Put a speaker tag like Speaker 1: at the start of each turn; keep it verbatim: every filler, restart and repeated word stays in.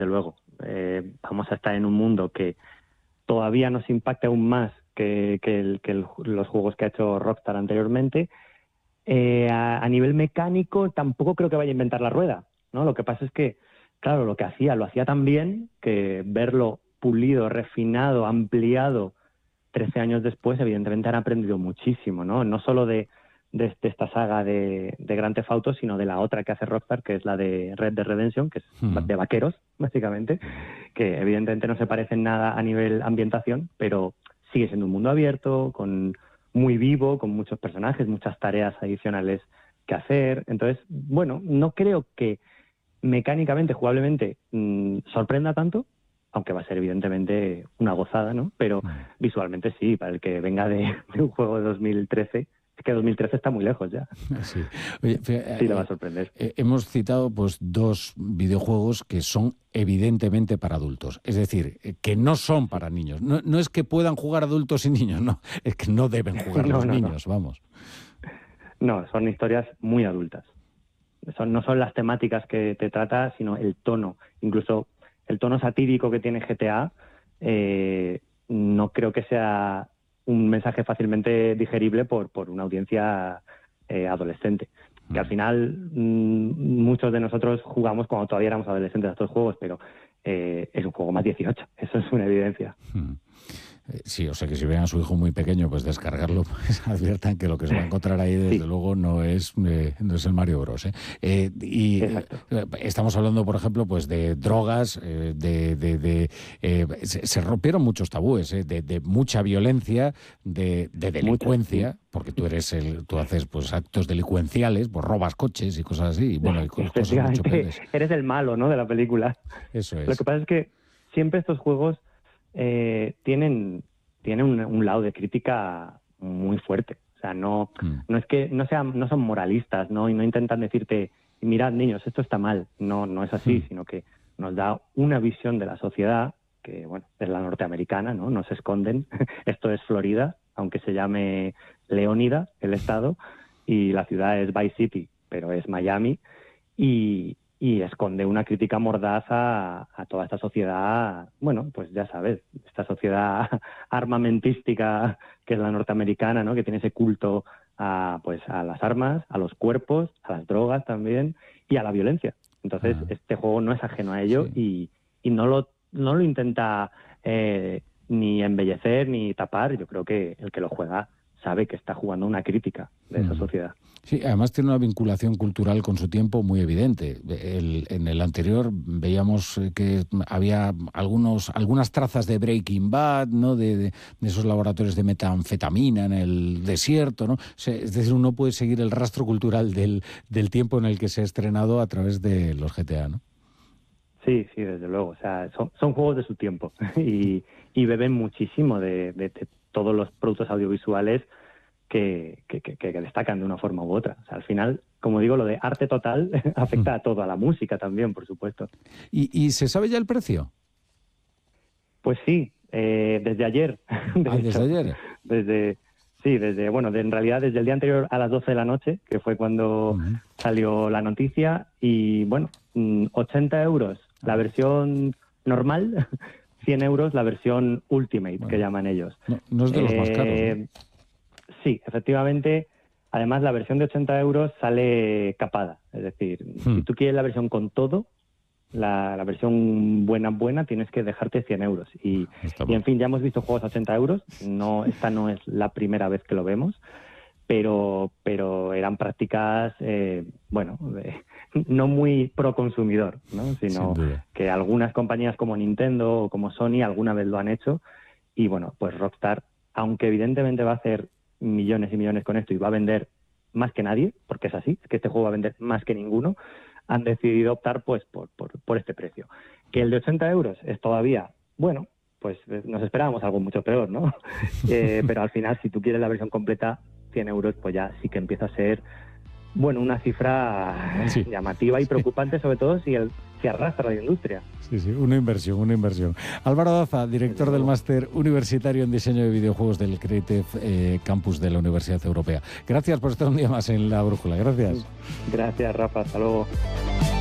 Speaker 1: desde luego. Eh, vamos a estar en un mundo que todavía nos impacta aún más que, que, el, que el, los juegos que ha hecho Rockstar anteriormente. Eh, a, a nivel mecánico tampoco creo que vaya a inventar la rueda, ¿no? Lo que pasa es que, claro, lo que hacía, lo hacía tan bien que verlo pulido, refinado, ampliado trece años después, evidentemente han aprendido muchísimo, ¿no? No solo de, de, de esta saga de, de Grand Theft Auto, sino de la otra que hace Rockstar, que es la de Red Dead Redemption, que es
Speaker 2: Uh-huh.
Speaker 1: de vaqueros, básicamente, que evidentemente no se parece en nada a nivel ambientación, pero sigue siendo un mundo abierto, con muy vivo, con muchos personajes, muchas tareas adicionales que hacer. Entonces, bueno, no creo que mecánicamente, jugablemente, mmm, sorprenda tanto, aunque va a ser evidentemente una gozada, ¿no? Pero visualmente sí, para el que venga de, de un juego de dos mil trece, es que dos mil trece está muy lejos ya.
Speaker 2: Sí, Oye, fíjate,
Speaker 1: Sí, le va a sorprender.
Speaker 2: Eh, hemos citado pues dos videojuegos que son evidentemente para adultos, es decir, eh, que no son para niños. No, no es que puedan jugar adultos y niños, no, es que no deben jugar
Speaker 1: no,
Speaker 2: los
Speaker 1: no,
Speaker 2: niños,
Speaker 1: no.
Speaker 2: vamos.
Speaker 1: No, son historias muy adultas. Son, no son las temáticas que te trata, sino el tono. Incluso el tono satírico que tiene G T A, eh, no creo que sea un mensaje fácilmente digerible por, por una audiencia eh, adolescente. Que al final mmm, muchos de nosotros jugamos cuando todavía éramos adolescentes a estos juegos, pero eh, es un juego más dieciocho, eso es una evidencia.
Speaker 2: Hmm. Sí, o sea que si ven a su hijo muy pequeño, pues descargarlo, pues adviertan que lo que se va a encontrar ahí, desde sí. luego, no es, eh, no es el Mario Bros. ¿eh? Eh, y eh, estamos hablando, por ejemplo, pues de drogas, eh, de, de, de eh, se, se rompieron muchos tabúes, eh, de, de mucha violencia, de, de delincuencia, Mucho, sí. porque tú eres el, tú haces pues actos delincuenciales, pues robas coches y cosas así, y bueno, y cosas mucho peores.
Speaker 1: Eres el malo, ¿no?, de la película.
Speaker 2: Eso es.
Speaker 1: Lo que pasa es que siempre estos juegos Eh, tienen, tienen un, un lado de crítica muy fuerte. O sea, no, mm. no es que no sean, no son moralistas, ¿no? Y no intentan decirte, mirad, niños, esto está mal. No, no es así, mm. sino que nos da una visión de la sociedad que, bueno, es la norteamericana, ¿no? No se esconden. Esto es Florida, aunque se llame Leónida, el estado, y la ciudad es Vice City, pero es Miami, y y esconde una crítica mordaz a, a toda esta sociedad, bueno, pues ya sabes, esta sociedad armamentística que es la norteamericana, ¿no?, que tiene ese culto a, pues, a las armas, a los cuerpos, a las drogas también y a la violencia. Entonces, ah. este juego no es ajeno a ello, sí. y, y no lo, no lo intenta eh, ni embellecer ni tapar. Yo creo que el que lo juega sabe que está jugando una crítica de esa sociedad.
Speaker 2: Sí, además tiene una vinculación cultural con su tiempo muy evidente. El, en el anterior veíamos que había algunos, algunas trazas de Breaking Bad, ¿no?, de, de, de esos laboratorios de metanfetamina en el desierto, ¿no? O sea, es decir, uno puede seguir el rastro cultural del, del tiempo en el que se ha estrenado a través de los G T A, ¿no?
Speaker 1: Sí, sí, desde luego. O sea, son, son juegos de su tiempo y, y beben muchísimo de, de, de todos los productos audiovisuales que, que, que, que destacan de una forma u otra. O sea, al final, como digo, lo de arte total afecta a todo, a la música también, por supuesto.
Speaker 2: ¿Y, y se sabe ya el precio?
Speaker 1: Pues sí, eh, desde ayer.
Speaker 2: De ah, ¿desde hecho, ayer?
Speaker 1: Desde, sí, desde, bueno, de, en realidad desde el día anterior a las doce de la noche, que fue cuando uh-huh. salió la noticia, y bueno, ochenta euros la versión normal, cien euros la versión Ultimate, bueno, que llaman ellos.
Speaker 2: No, no es de los eh, más caros, ¿no?
Speaker 1: Sí, efectivamente. Además, la versión de ochenta euros sale capada. Es decir, hmm. si tú quieres la versión con todo, la, la versión buena, buena, tienes que dejarte cien euros. Y, y, en fin, ya hemos visto juegos a ochenta euros. No, esta no es la primera vez que lo vemos, pero, pero eran prácticas, eh, bueno, eh, no muy pro consumidor, ¿no? Sino que algunas compañías como Nintendo o como Sony alguna vez lo han hecho. Y bueno, pues Rockstar, aunque evidentemente va a hacer millones y millones con esto y va a vender más que nadie, porque es así, es que este juego va a vender más que ninguno, han decidido optar pues por, por, por este precio. Que el de ochenta euros es todavía, bueno, pues nos esperábamos algo mucho peor, ¿no? eh, pero al final, si tú quieres la versión completa, cien euros, pues ya sí que empieza a ser, bueno, una cifra sí. llamativa y preocupante, sobre todo si, el, si arrastra la industria.
Speaker 2: Sí, sí, una inversión, una inversión. Álvaro Daza, director sí, del máster universitario en diseño de videojuegos del Creative eh, Campus de la Universidad Europea. Gracias por estar un día más en La Brújula. Gracias.
Speaker 1: Gracias, Rafa. Hasta luego.